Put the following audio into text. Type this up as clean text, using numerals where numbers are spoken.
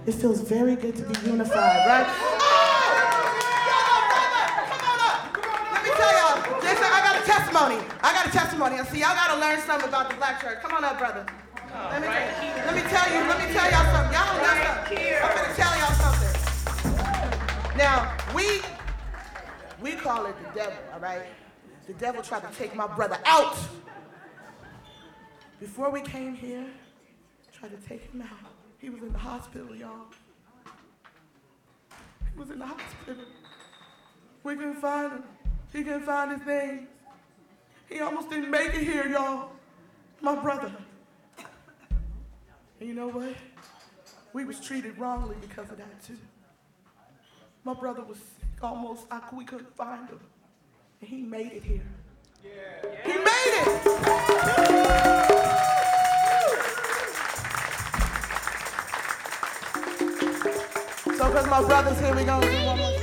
It feels very good to be unified, right? I got a testimony. See, y'all got to learn something about the black church. Come on up, brother. Let me tell y'all something. Y'all don't know something. I'm going to tell y'all something. Now, we call it the devil, all right? The devil tried to take my brother out. Before we came here, tried to take him out. He was in the hospital, y'all. He was in the hospital. We couldn't find him. He couldn't find his name. He almost didn't make it here, y'all. My brother. And you know what? We was treated wrongly because of that, too. My brother was almost, we couldn't find him. And he made it here. Yeah. He made it! So because my brother's here, we're going to do one more.